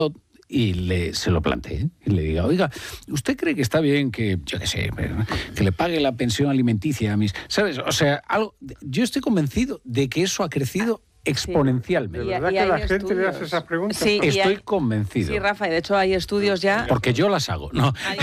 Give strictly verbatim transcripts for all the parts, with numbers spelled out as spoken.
y le, se lo planteé y le diga, oiga, ¿usted cree que está bien que, yo qué sé, que le pague la pensión alimenticia a mis... ¿Sabes? O sea, algo, yo estoy convencido de que eso ha crecido exponencialmente. ¿De verdad que la gente estudios. le hace esas preguntas? Sí, estoy hay, convencido. Sí, Rafa, y de hecho hay estudios ya... Porque yo las hago, ¿no? Hay,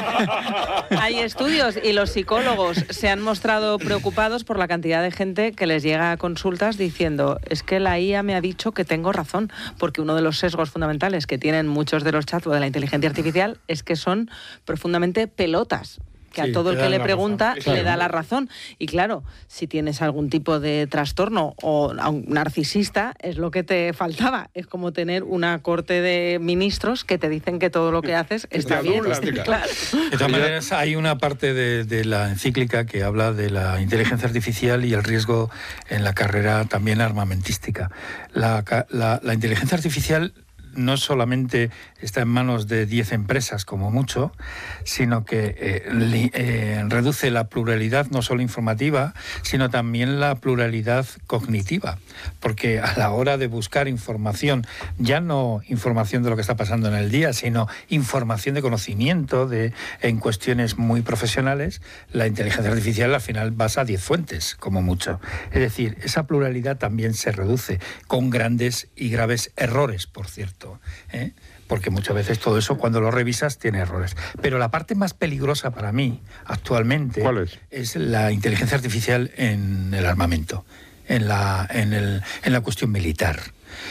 hay estudios y los psicólogos se han mostrado preocupados por la cantidad de gente que les llega a consultas diciendo, es que la I A me ha dicho que tengo razón, porque uno de los sesgos fundamentales que tienen muchos de los chatbots de la inteligencia artificial es que son profundamente pelotas. Que sí, a todo el que le pregunta razón. le da la razón. Y claro, si tienes algún tipo de trastorno o un narcisista, es lo que te faltaba. Es como tener una corte de ministros que te dicen que todo lo que haces está bien. Claro. De todas maneras, hay una parte de, de la encíclica que habla de la inteligencia artificial y el riesgo en la carrera también armamentística. La, la, la inteligencia artificial no solamente está en manos de diez empresas como mucho, sino que eh, li, eh, reduce la pluralidad no solo informativa, sino también la pluralidad cognitiva, porque a la hora de buscar información, ya no información de lo que está pasando en el día, sino información de conocimiento de, en cuestiones muy profesionales, la inteligencia artificial al final basa diez fuentes, como mucho. Es decir, esa pluralidad también se reduce, con grandes y graves errores, por cierto. ¿Eh? Porque muchas veces todo eso, cuando lo revisas, tiene errores. Pero la parte más peligrosa para mí, actualmente, ¿cuál es? Es la inteligencia artificial en el armamento, en la, en el, en la cuestión militar.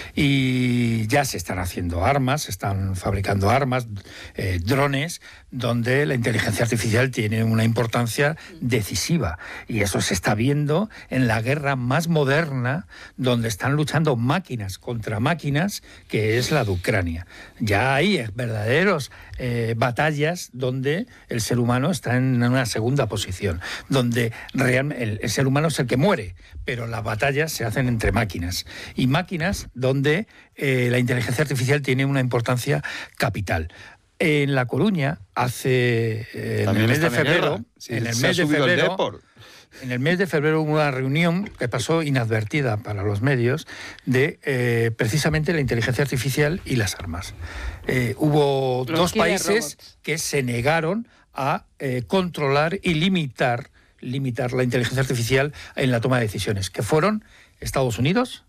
Y ya se están haciendo armas, se están fabricando armas, eh, drones, donde la inteligencia artificial tiene una importancia decisiva. Y eso se está viendo en la guerra más moderna, donde están luchando máquinas contra máquinas, que es la de Ucrania. Ya hay verdaderos eh, batallas donde el ser humano está en una segunda posición, donde real, el, el ser humano es el que muere, pero las batallas se hacen entre máquinas. Y máquinas donde eh, la inteligencia artificial tiene una importancia capital. En La Coruña, hace eh, en el mes de febrero, sí, en el mes de febrero, en el mes de febrero hubo una reunión que pasó inadvertida para los medios de eh, precisamente la inteligencia artificial y las armas. Eh, hubo los dos países que se negaron a eh, controlar y limitar, limitar la inteligencia artificial en la toma de decisiones, que fueron Estados Unidos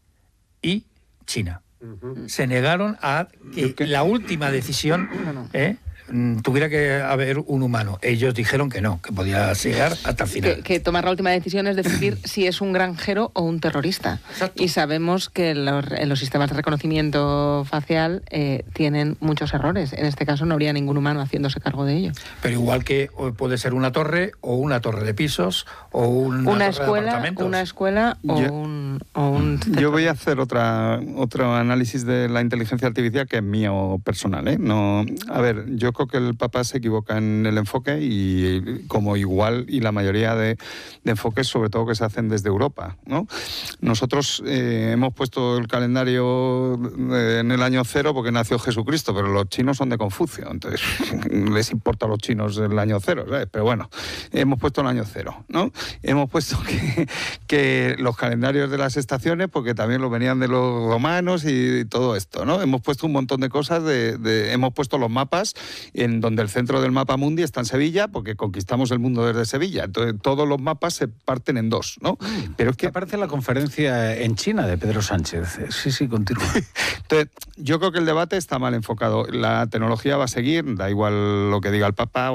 y China. Uh-huh. Se negaron a que ¿Qué? la última decisión eh, tuviera que haber un humano. Ellos dijeron que no, que podía llegar hasta el final. Que, que tomar la última decisión es decidir si es un granjero o un terrorista. Exacto. Y sabemos que los, los sistemas de reconocimiento facial eh, tienen muchos errores. En este caso no habría ningún humano haciéndose cargo de ello. Pero igual que puede ser una torre o una torre de pisos o una, una torre escuela, de apartamentos. Una escuela o yo, un... O un yo voy a hacer otra otro análisis de la inteligencia artificial que es mío personal, ¿eh? No, a ver, yo creo que el Papa se equivoca en el enfoque y como igual y la mayoría de, de enfoques, sobre todo que se hacen desde Europa, ¿no? Nosotros eh, hemos puesto el calendario en el año cero porque nació Jesucristo, pero los chinos son de Confucio, entonces les importa a los chinos el año cero, ¿sabes? Pero bueno, hemos puesto el año cero, ¿no? Hemos puesto que, que los calendarios de las estaciones, porque también los venían de los romanos y todo esto, ¿no? Hemos puesto un montón de cosas, de, de, hemos puesto los mapas en donde el centro del mapa mundi está en Sevilla, porque conquistamos el mundo desde Sevilla. Entonces, todos los mapas se parten en dos, ¿no? Mm, Pero es que aparece la conferencia en China de Pedro Sánchez. Sí, sí, continúa. Entonces, yo creo que el debate está mal enfocado. La tecnología va a seguir, da igual lo que diga el Papa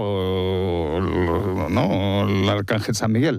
o, ¿no? o el Arcángel San Miguel.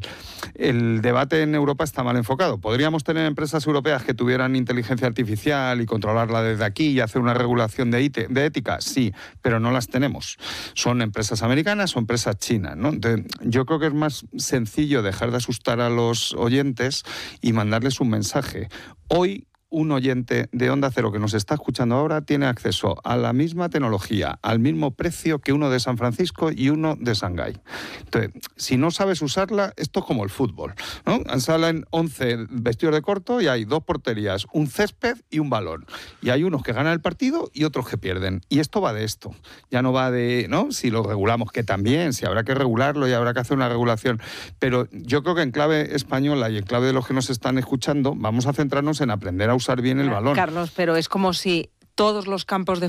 El debate en Europa está mal enfocado. ¿Podríamos tener empresas europeas que tuvieran inteligencia artificial y controlarla desde aquí y hacer una regulación de, ite, de ética? Sí, pero no las tenemos. Son empresas americanas o empresas chinas, ¿no? Entonces, yo creo que es más sencillo dejar de asustar a los oyentes y mandarles un mensaje. Hoy, un oyente de Onda Cero que nos está escuchando ahora tiene acceso a la misma tecnología, al mismo precio que uno de San Francisco y uno de Shanghái. Entonces, si no sabes usarla, esto es como el fútbol, ¿no? Salen once vestidos de corto y hay dos porterías, un césped y un balón. Y hay unos que ganan el partido y otros que pierden. Y esto va de esto. Ya no va de, ¿no? Si lo regulamos, que también, si habrá que regularlo y habrá que hacer una regulación. Pero yo creo que en clave española y en clave de los que nos están escuchando, vamos a centrarnos en aprender a usar bien el balón. Carlos, pero es como si todos los campos de